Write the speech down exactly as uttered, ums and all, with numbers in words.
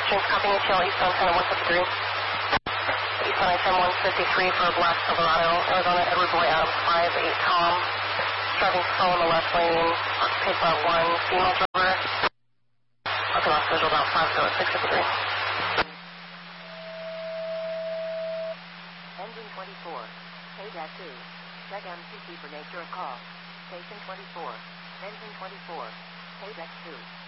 James, copying A T L eastbound ten one fifty-three. Eastbound I ten one fifty-three for Black Silverado, Arizona, Edward Boy Adams five eight Tom. Driving slow in the left lane, occupied by one female driver. Okay, lost visual about five zero six fifty-three. Engine twenty-four, K two. Check M C C for nature of call. Station twenty-four, Engine twenty-four, K two.